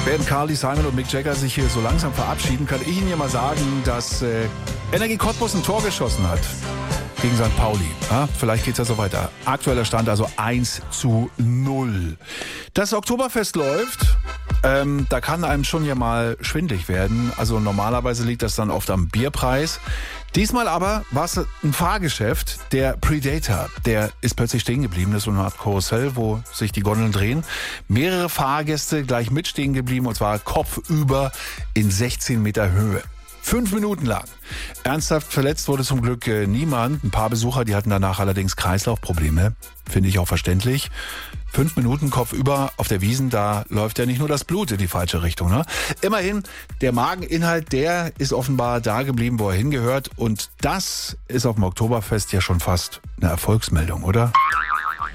Während Carly Simon und Mick Jagger sich hier so langsam verabschieden, kann ich Ihnen ja mal sagen, dass Energie Cottbus ein Tor geschossen hat gegen St. Pauli. Ja, vielleicht geht's ja so weiter. Aktueller Stand also 1:0. Das Oktoberfest läuft. Da kann einem schon ja mal schwindlig werden. Also normalerweise liegt das dann oft am Bierpreis. Diesmal aber war es ein Fahrgeschäft. Der Predator, der ist plötzlich stehen geblieben. Das ist so eine Art Karussell, wo sich die Gondeln drehen. Mehrere Fahrgäste gleich mit stehen geblieben und zwar kopfüber in 16 Meter Höhe. 5 Minuten lang. Ernsthaft verletzt wurde zum Glück niemand. Ein paar Besucher, die hatten danach allerdings Kreislaufprobleme. Finde ich auch verständlich. 5 Minuten kopfüber auf der Wiesn, da läuft ja nicht nur das Blut in die falsche Richtung. Ne? Immerhin, der Mageninhalt, der ist offenbar da geblieben, wo er hingehört. Und das ist auf dem Oktoberfest ja schon fast eine Erfolgsmeldung, oder?